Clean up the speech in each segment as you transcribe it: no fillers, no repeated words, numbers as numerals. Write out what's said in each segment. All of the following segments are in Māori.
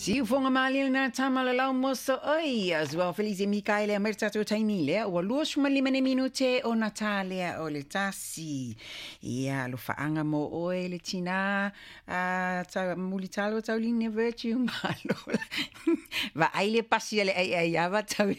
Si fonga mali na tamala la moso oi as well Felice Micaela mertato taimile o luos malimene minute o Natalia o le tasi ia lo faanga mo o le tina ta mulitalo tauline virtue malo va aile passi le ai va tau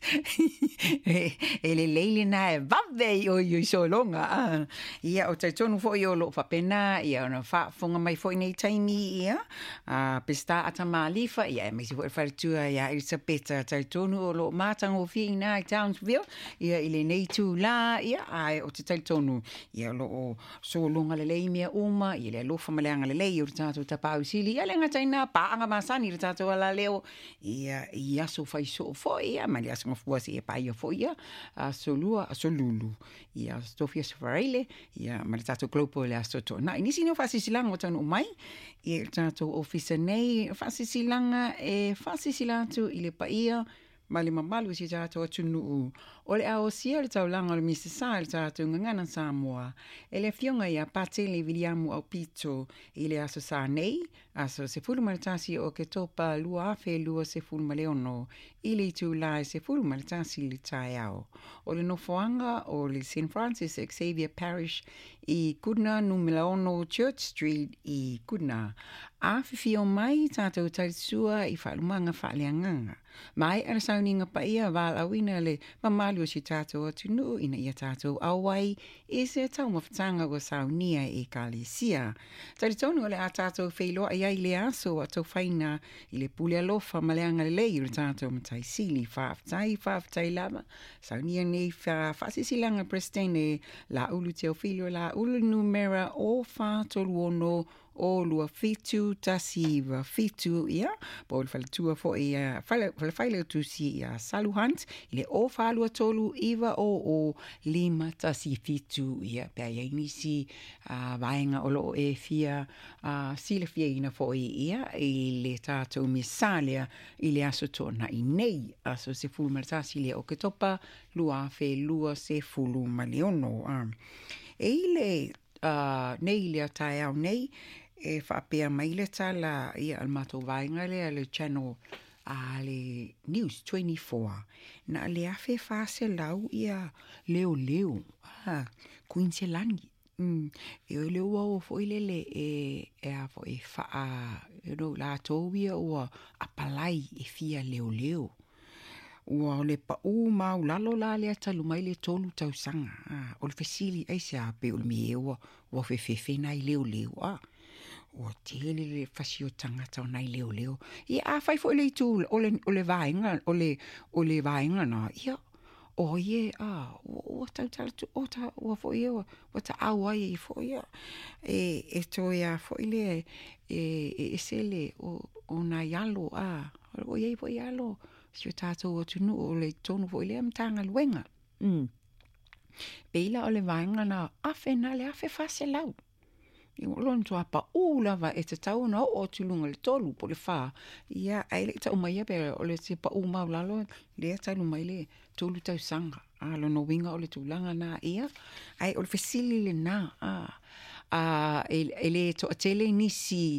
ele leile na va ve o yo so longa ia o tonu fo yo lo fa pena ia na fa fonga mai fo nei taimi ia pesta atama lifa ia me si for tu ia it's a peta tonu o lo matang o fina Townsville ia ile nei tu la ia ai o tonu ia lo so longa le mea uma ia le lo fa malanga le o tato tapau sili ia le ngataina pa anga masani le tato ala leo ia so fai so fo ia ma ia so fo ia pa ia fo ia so lulu ia Sofia Safarele ia ma le tato globo le aso to na inisi no fa sisilanga tonu mai ia tato officer nei fa sisilanga fa sisilatu ile pa ia mali mamalu si tato tunu ole a osia le taulanga le misisa le tato ngana Samoa ele fionga ia patele William au pito ile aso sa nei aso se fulu maltasi o ke topa lua fe lua se fulu maleono ile tu la se fulu maltasi le taiao ole no foanga o le St. Francis Xavier Parish I Kudna Numelaono Church Street I Kudna a fifio mai tato taitsua I falumanga faleanganga mai ana sauninga pa ia wal awina le mamali o si tato o tunu ina ia tato awai I se tau mawhatanga o saunia E kalesia taritonu ole a tato feilo ia I le aso a tau whaina I le pule alofa maleanga le lei o tato matai sili whaftai lama saunia nei whasisilanga prestene la ulu teofilio la ulu numera o whātolu ono o lua fitu tasiva fitu ia po fale tua fo ia fale tu si ia saluhant ile o falua tolu iva o lima tasi fitu ia pe ia inisi vaenga o lo e fia sile fia ina fo ia ile tato misalia ile aso tona I nei aso se fulu martasi ile o ke topa lua fe lua se fulu maliono ile nei le tai au nei e whapea maile tala ia al mato vainga le channel le News 24 na le afe fase lau ia leo Queensland e leo o fo ile a fo e fa la tovia o apalai e fia leo ua le pa mau lalo la le talu mai le tolu tausanga o le fesili ai se ape o le miewa ua fefefe nai leo o tele le fasio tangata o nai leo ia a fai fo le tu o le vainga o le vainga na ia o ye o tau tu o ta o fo ia o ta awa ia fo ia e to ia fo ile e sele o na yalo o ye fo yalo si tato o tunu o le tonu fo ile amtanga luenga Beila o le vainga na afe na le afe fase lau I lon to apa lava e te tau na o tulunga le tolu po le fa ia ai le tau mai pe o le se pa mau lalo le tau mai le tolu tau sanga lo no winga o le tulanga na ia ai o le fesili le na ele to tele nisi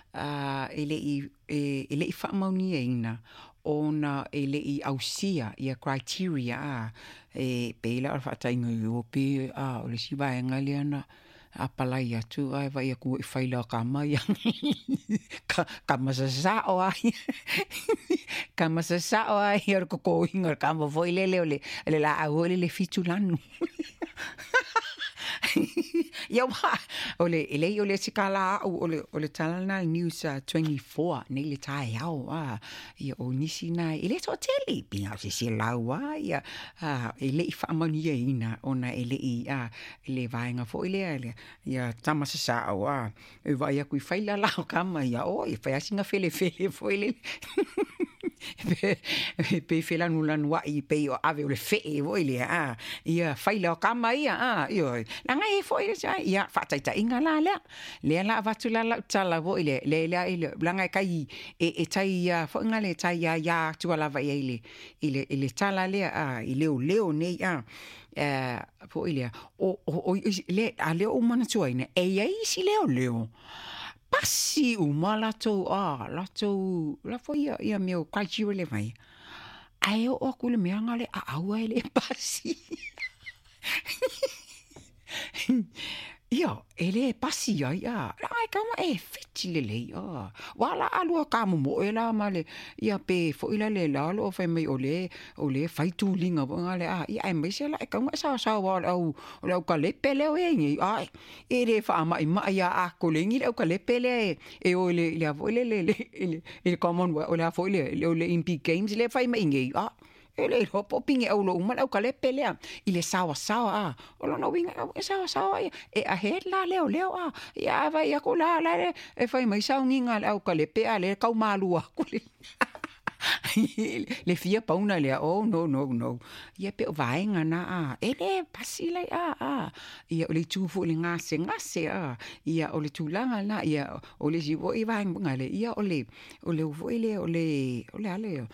ele I fa maunia ina ona ele I ausia ia criteria pela al fa tainga yo pe o le si va ngaliana apalai atu ai vai aku I faila kama yang kama sasao ai kama sasao ai or ko inga kama foi le la awole le fitulanu ia ole sikala ole talana News 24 nei le tai au ia o nisi nai ele to tele pia se laua ia ele fa mania ina ona ele ele vainga fo ele ia tamasasa au e vai aku faila la kama ia o e fa singa fele fo ele pe fela nula nua I pe o ave o le fe o ile ia faila o kama ia io la ngai fo ile sa ia fa taita inga le la vatu la tala vo ile le blanga kai e tai fo ngale tai ya tu ala va ile tala le ile o leo nei fo ile o le o mana tuaina e ai si leo pasi uma lato la fo ia meu kaiji le mai ai o ku le mea ngale a au le pasi ia ele pasi ia ai kama fiti le wala alua ka mo ela male ia pe fo ila le lalo fa mai ole fai tu linga ngale ia ai mai se la ka sa wala au ka le pele o ai ele fa mai ia a ko le ngi ka le pele ole le common ole fo le Olympic games le fai mai ngi ele hopo pinge au lo uma au ka le pele ile sawa o lo no winga sawa a het la leo ia vai a ko la e fai mai sa nginga au ka le pe ale ka malua ku le fia pauna le no ia pe vai ngana ele pasile ia ole tu fu le ngase ia ole tu langa na ia ole si vo i vai ngale ia ole vo ole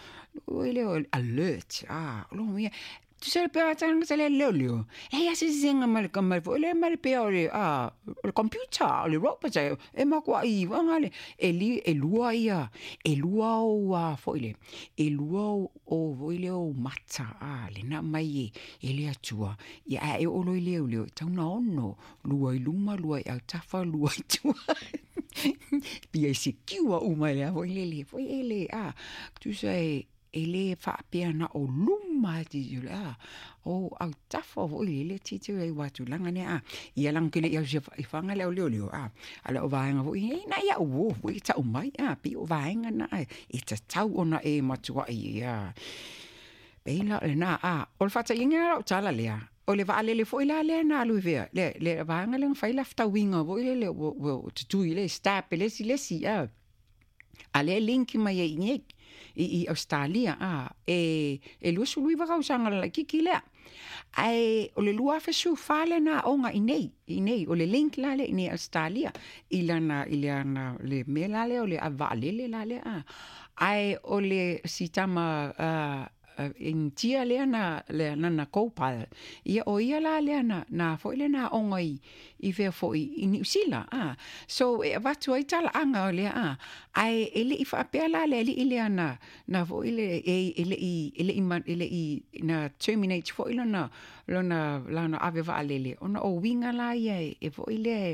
alert lo mia tu sei per tanga se le leo e se zinga mal vo le mal pe ole le computer le robot e ma kwa i ngale e lua o fo ile e lua o vo ile o mata le na mai ele atua ia e o lo leo tau na ono lua i luma lua i tafa lua i tua pia se kiwa o mai vo ile tu sei ele fa pena o luma di jula au tafa vo ile tito e watu langa ne ia lang kile ia fanga le leo ala o vaenga vo na ia o ta o mai pi o vaenga na e ta tau ona e matua ia peila na o fa ta inga o tala le o le va le foi la le na lu ve le vaenga le fa la fta winga vo ile tu ile sta pele si ale link mai e i Australia e lu su lui va usanga la kikile ai o le lua fe su fale na onga inei o le link la le ni Australia ilana le mela le o le avale le la le ai o le sitama in tia le na kopal ia o ia la le na fo ile na onga i ve fo i New Zealand so va tu ai tala anga le ai ele i fa pela le ile na fo ile ile i na terminate fo ile na lana ave va le ona o winga la ia e fo ile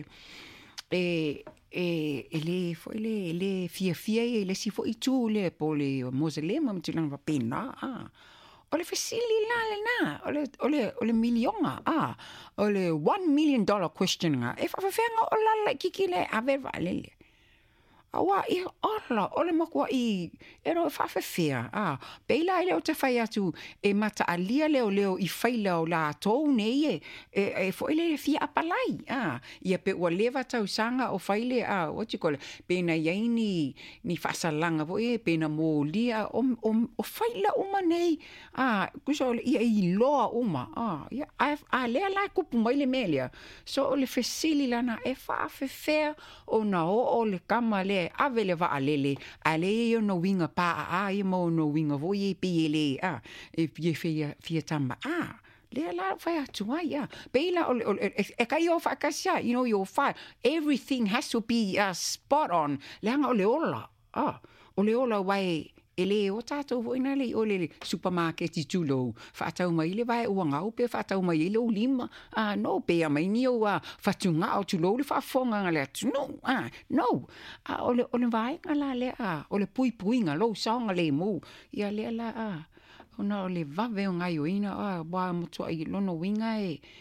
ele fia ele si fo i tu le po le mausoleum am tulang va pena ole fasili la ole milionga ole $1 million question e fa fenga ola kikile ave va le awa I ole makua I ero fa fea peila ile o te fai atu e mata alia leo I faila o la tou nei e fo ile fia apalai ia pe ua leva tau sanga o faile what you call it pena yaini ni fasalanga vo pena mo lia o faila uma nei kuso ia I loa uma ia a le la kupu mai le melia so ole fesili lana e fa fea o na o le kama le ave le va alele ale no winga pa mo no winga vo ye pele e fia tamba le la fa tua peila e kai o fa kasia your fa everything has to be spot on le anga ole ola wai ele o tato vo ina le ole supermarket I tulo fa tau mai le vai o ngau pe fa tau mai le o lima no pe a mai ni o fa tunga o tulo le fa fonga le no ole vai ala le ole pui nga lo sanga le mo ia le la ona ole va ve ngai o ina ba mo to I lono winga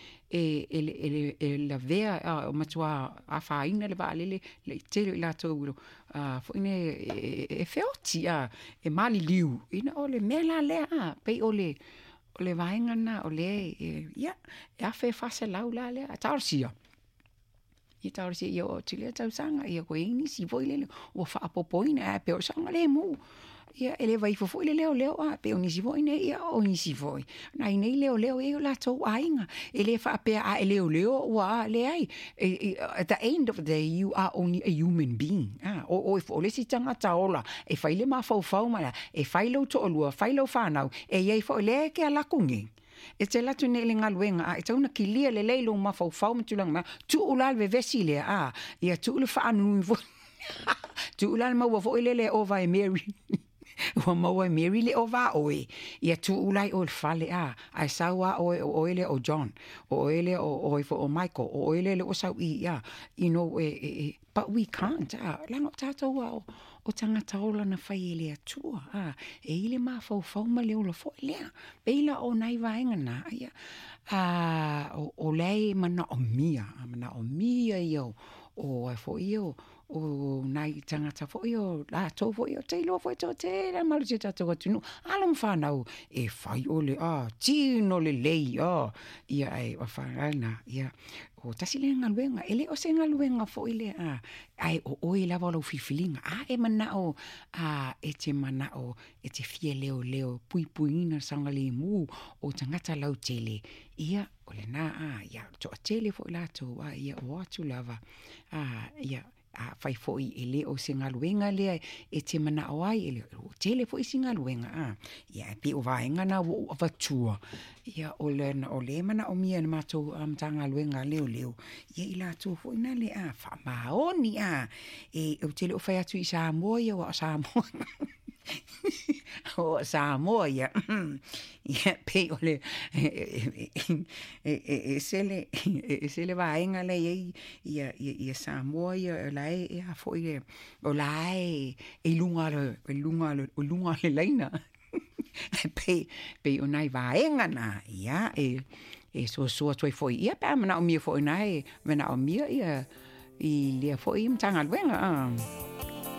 la vea o matua a faina le vale le tele la to fo ine e feoti e mali liu ina ole mela le pe ole vainga na ole ya fe fase laula le tarsia I tarsia yo tile tau sanga ia ko ini si voile o fa popoina pe o sanga le mo ia ele vai fo ile leo pe o nisi voi nei o nisi voi na nei leo e la to ainga ele fa pe ele leo wa le ai at the end of the day you are only a human being o if ole si tanga taola e fa ile ma fo mala e fa ile to olua fa ile fa now e ye fo le ke ala kungi e te latu ne le ngaluenga e tauna ki lia le leilo ma fo mtulang ma tu ulal ve vesile ia tu le fa anu Tu ula ma wa fo ile o vai Mary. Wa maua Mary le o va oe. Ia tu ulai o fale ai sawa o ele o John. O ele o fo o Michael. O ele le o sau ia. You know, but we can't. Lango tato wa o tangata ola na whai ele atua. E ile ma fau ma leo la fo lea. Beila o nai vaenga na. Ia. O lei mana o mia. Mana o mia iau. O ai fo iau. O nai tangata fo io la to fo io te lo fo te la malu te tato tunu alam whanau e whai ole tino le lei ia ai wa whangana ia o tasi le ngaluenga ele o se ngaluenga fo ile ai o ila valo fifilinga e mana o e te mana o e te fie leo puipuina sanga le mu o tangata lau tele ia ole na ia to tele fo la to ia o atu lava ia fai foi ele o singa luenga le e te mana o ai ele o tele foi singa luenga ia pe o vaenga na o vatua ia o le mana o mia na mato tanga luenga leo ia ila tu foi na le fa maoni e o tele o fai atu i Samoa ia o Samoa o Samoa ia pe ole sele vaenga le ia Samoa ia lai ia foi o lai lunga le laina pe o nai vaenga na ia so toi foi ia pa mana o mia foi nai mana o mia ia i le foi mtanga luenga